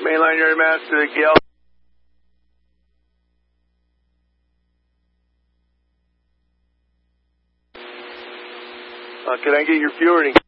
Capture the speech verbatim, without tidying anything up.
Mainline Area Master, Gale. Uh, can I get your fuel reading?